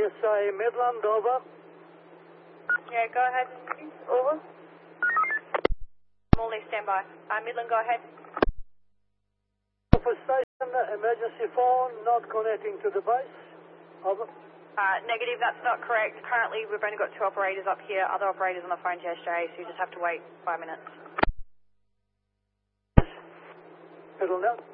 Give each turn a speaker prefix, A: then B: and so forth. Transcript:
A: PSA Midland, over.
B: Yeah, go ahead.
C: Over.
B: Morley, stand by. Midland, go ahead.
A: For station, emergency phone not connecting to the base. Over.
B: Negative, that's not correct. Currently, we've only got 2 operators up here, other operators on the phone to SJ, so you just have to wait 5 minutes.
A: Pedal now.